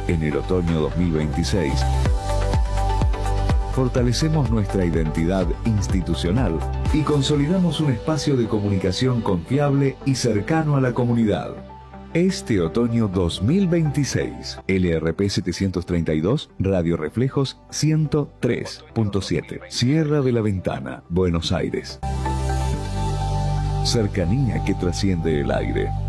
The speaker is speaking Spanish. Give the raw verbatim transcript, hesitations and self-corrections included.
En el otoño dos mil veintiséis, fortalecemos nuestra identidad institucional y consolidamos un espacio de comunicación confiable y cercano a la comunidad. Este otoño dos mil veintiséis, L R P setecientos treinta y dos, Radio Reflejos ciento tres punto siete, Sierra de la Ventana, Buenos Aires. Cercanía que trasciende el aire.